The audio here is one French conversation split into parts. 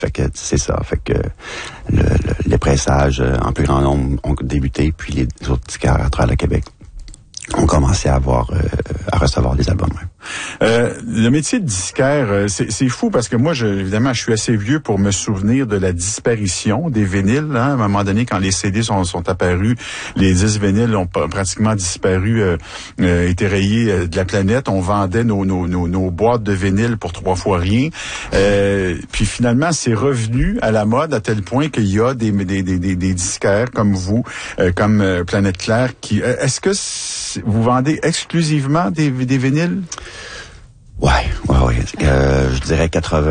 Fait que c'est ça. Fait que les pressages en plus grand nombre ont débuté, puis les autres disquaires à travers le Québec ont commencé à recevoir des albums. Le métier de disquaire, c'est fou parce que moi, évidemment, je suis assez vieux pour me souvenir de la disparition des vinyles. Hein. À un moment donné, quand les CD sont apparus, les disques vinyles ont pratiquement disparu, été rayés de la planète. On vendait nos boîtes de vinyles pour 3 fois rien. Puis finalement, c'est revenu à la mode à tel point qu'il y a des disquaires comme vous, comme Planète Claire, qui... Est-ce que vous vendez exclusivement des vinyles? Ouais. Je dirais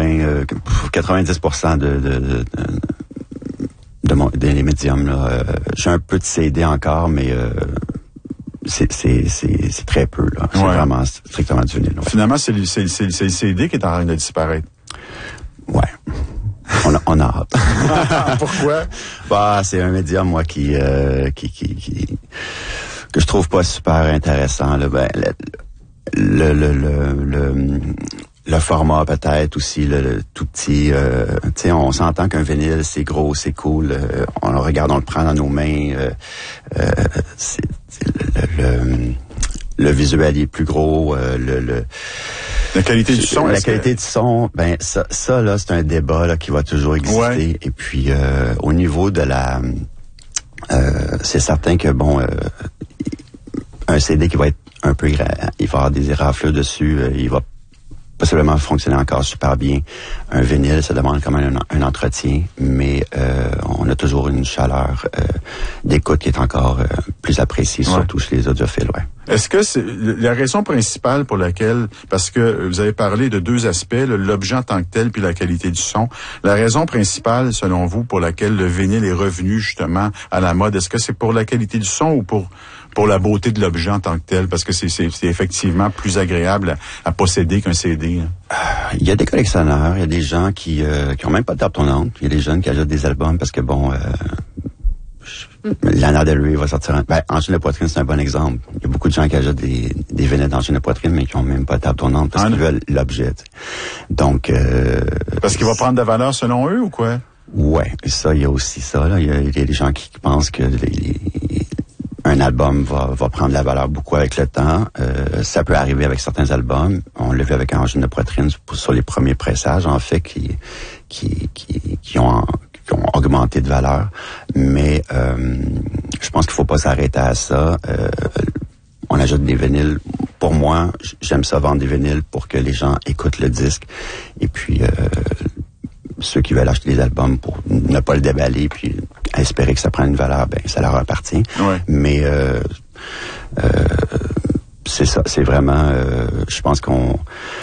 90% des médiums, là. J'ai un peu de CD encore, mais c'est très peu, là. C'est vraiment strictement du vinyle. Ouais. Finalement, c'est le CD qui est en train de disparaître. Ouais. On a hâte. Pourquoi? Bah, c'est un médium, moi, que je trouve pas super intéressant, là. Ben, le format peut-être aussi, le tout petit, tu sais, on s'entend qu'un vinyle c'est gros, c'est cool, on le regarde, on le prend dans nos mains, le visuel est plus gros, la qualité du son. La qualité du son, ben ça là, c'est un débat là qui va toujours exister. Ouais. Et puis au niveau de la, c'est certain que bon, un CD qui va être un peu, il va y avoir des éraflures dessus, il va possiblement fonctionner encore super bien. Un vinyle, ça demande quand même un entretien, mais on a toujours une chaleur d'écoute qui est encore plus appréciée, surtout chez les audiophiles. Ouais. Est-ce que c'est la raison principale pour laquelle, parce que vous avez parlé de 2 aspects, l'objet en tant que tel puis la qualité du son, la raison principale, selon vous, pour laquelle le vinyle est revenu justement à la mode, est-ce que c'est pour la qualité du son ou pour la beauté de l'objet en tant que tel, parce que c'est effectivement plus agréable à posséder qu'un CD. Il y a des collectionneurs, il y a des gens qui ont même pas de table tournante, il y a des jeunes qui achètent des albums parce que bon, Lana Del Rey va sortir Angèle de Poitrine, c'est un bon exemple. Il y a beaucoup de gens qui achètent des vinyles d'Angèle de Poitrine, mais qui ont même pas de table tournante parce qu'ils veulent l'objet. T'sais. Donc parce qu'il va prendre de la valeur selon eux ou quoi? Ouais, ça, il y a aussi ça, là. Il y a des gens qui pensent que un album va prendre de la valeur beaucoup avec le temps. Ça peut arriver avec certains albums. On l'a vu avec Angèle de Poitrine sur les premiers pressages, en fait, qui ont augmenté de valeur. Mais je pense qu'il faut pas s'arrêter à ça. On ajoute des vinyles. Pour moi, j'aime ça vendre des vinyles pour que les gens écoutent le disque. Et puis ceux qui veulent acheter des albums pour ne pas le déballer puis espérer que ça prenne une valeur, ben ça leur appartient. Ouais. Mais c'est ça, c'est vraiment je pense qu'on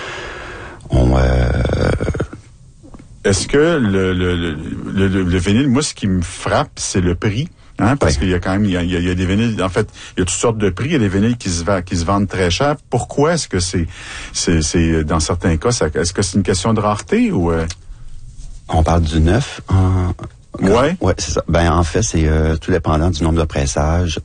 Est-ce que le vinyle, moi ce qui me frappe, c'est le prix. Hein, parce qu'il y a quand même, il y a des vinyles, en fait, il y a toutes sortes de prix, il y a des vinyles qui se vendent très cher. Pourquoi est-ce que c'est dans certains cas, est-ce que c'est une question de rareté ou On parle du neuf. Ouais, c'est ça. Ben en fait, c'est tout dépendant du nombre de pressages.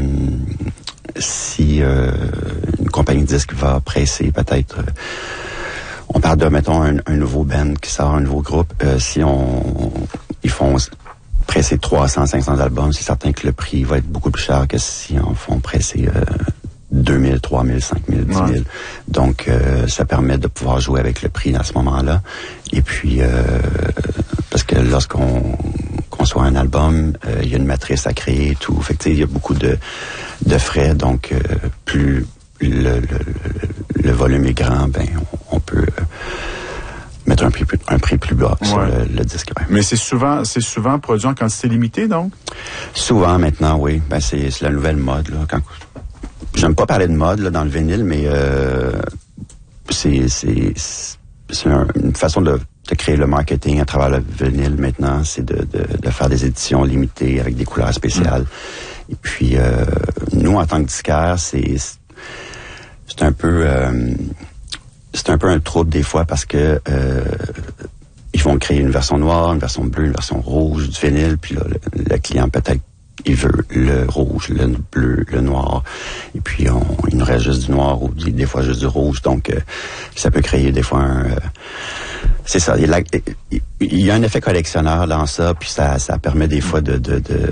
Si une compagnie de disques va presser peut-être, on parle de mettons un nouveau band qui sort, un nouveau groupe. Si ils font presser 300, 500 albums, c'est certain que le prix va être beaucoup plus cher que si on font presser 2000, 3000, 5000, 10 000. Ouais. Donc, ça permet de pouvoir jouer avec le prix à ce moment-là. Et puis, parce que lorsqu'on conçoit un album, il y a une matrice à créer et tout. Fait que, il y a beaucoup de frais. Donc, plus le volume est grand, ben, on peut mettre un prix plus bas sur le disque. Ouais. Mais c'est souvent produit en quantité limitée, donc? Souvent, maintenant, oui. Ben, c'est la nouvelle mode, là. J'aime pas parler de mode là, dans le vinyle, mais c'est une façon de créer le marketing à travers le vinyle maintenant, c'est de faire des éditions limitées avec des couleurs spéciales. Et puis nous, en tant que disquaire, c'est un peu un trouble des fois parce que ils vont créer une version noire, une version bleue, une version rouge du vinyle, puis là, le client peut-être il veut le rouge, le bleu, le noir. Et puis, il nous reste juste du noir ou des fois juste du rouge. Donc, ça peut créer des fois C'est ça. Il y a un effet collectionneur dans ça, puis ça permet des fois de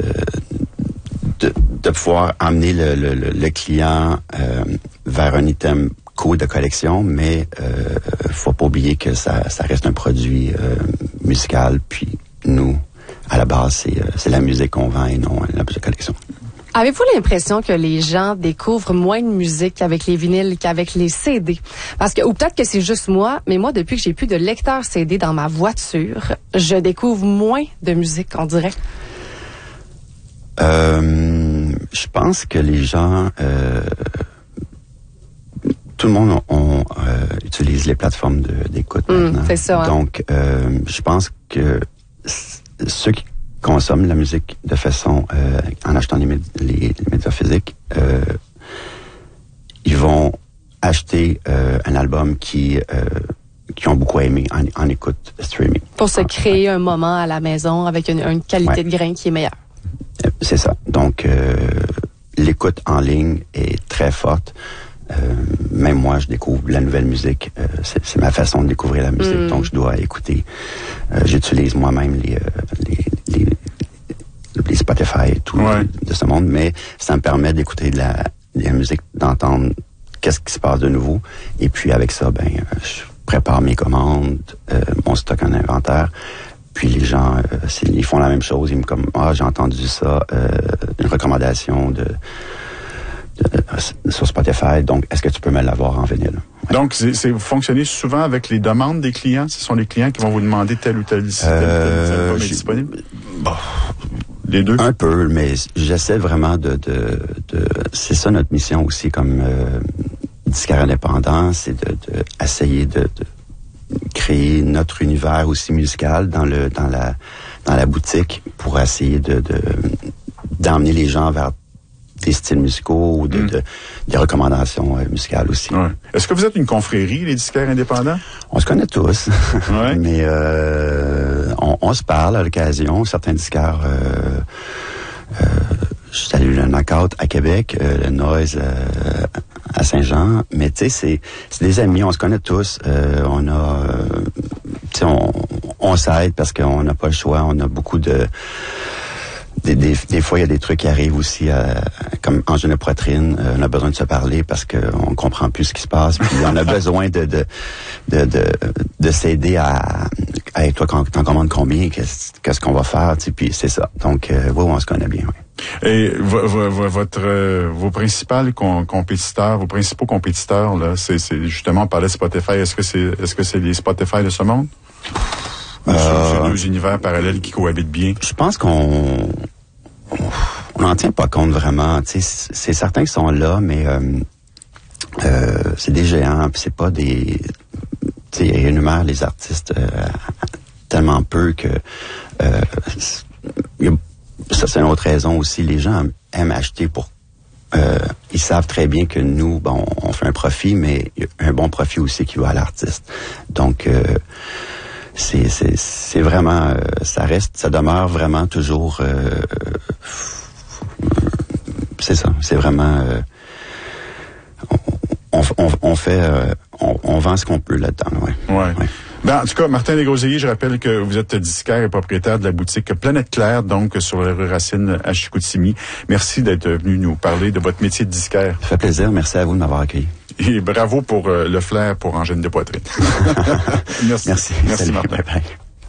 pouvoir amener le client vers un item cool de collection, mais faut pas oublier que ça reste un produit musical, puis nous, à la base, c'est la musique qu'on vend et non l'objet de collection. Avez-vous l'impression que les gens découvrent moins de musique avec les vinyles qu'avec les CD? Parce que, ou peut-être que c'est juste moi, mais moi, depuis que j'ai plus de lecteur CD dans ma voiture, je découvre moins de musique, on dirait. Je pense que les gens, tout le monde utilise les plateformes d'écoute maintenant. C'est ça. Hein? Donc, je pense que ceux qui consomment la musique de façon en achetant les médias physiques, ils vont acheter un album qui ont beaucoup aimé en écoute streaming. Pour se créer un moment à la maison avec une qualité de grain qui est meilleure. C'est ça. Donc, l'écoute en ligne est très forte. Même moi, je découvre la nouvelle musique. C'est ma façon de découvrir la musique. Donc, je dois écouter. J'utilise moi-même les Spotify et tout de ce monde, mais ça me permet d'écouter de la musique, d'entendre qu'est-ce qui se passe de nouveau. Et puis, avec ça, je prépare mes commandes, mon stock en inventaire. Puis les gens, ils font la même chose. Ils me comme, j'ai entendu ça, une recommandation sur Spotify. Donc, est-ce que tu peux me l'avoir en vinyle? Ouais. Donc, vous fonctionnez souvent avec les demandes des clients? Ce sont les clients qui vont vous demander tel ou tel album est disponible? Bon, les deux? Un peu, mais j'essaie vraiment c'est ça notre mission aussi comme disquaire indépendant, c'est essayer de créer notre univers aussi musical dans la boutique pour essayer d'emmener les gens vers des styles musicaux ou des recommandations musicales aussi. Ouais. Est-ce que vous êtes une confrérie, les disquaires indépendants? On se connaît tous, mais on se parle à l'occasion. Certains disquaires, je salue le Knockout à Québec, le Noise à Saint-Jean, mais tu sais, c'est des amis, on se connaît tous. On s'aide parce qu'on n'a pas le choix. On a beaucoup de... Des fois, il y a des trucs qui arrivent aussi, comme angine de poitrine. On a besoin de se parler parce qu'on comprend plus ce qui se passe. Puis on a besoin de s'aider à hey, toi, quand t'en commandes combien, qu'est-ce qu'on va faire, tu sais, puis c'est ça. Donc, on se connaît bien, oui. Et vos principaux compétiteurs, là, c'est justement, on parlait de Spotify. Est-ce que c'est les Spotify de ce monde? C'est deux univers parallèles qui cohabitent bien. Je pense qu'on n'en tient pas compte vraiment. Tu sais, c'est certains qui sont là, mais c'est des géants, puis c'est pas des... Tu sais, ils énumèrent les artistes tellement peu que... ça, c'est une autre raison aussi. Les gens aiment acheter pour... ils savent très bien que nous, on fait un profit, mais un bon profit aussi qui va à l'artiste. Donc... c'est vraiment, ça demeure vraiment toujours, c'est ça, c'est vraiment, on vend ce qu'on peut là-dedans, ouais. En tout cas, Martin Desgroseilliers, je rappelle que vous êtes disquaire et propriétaire de la boutique Planète Claire, donc sur la rue Racine à Chicoutimi. Merci d'être venu nous parler de votre métier de disquaire. Ça fait plaisir, merci à vous de m'avoir accueilli. Et bravo pour le flair pour angine de poitrine. Merci. Merci Martin. Bye bye.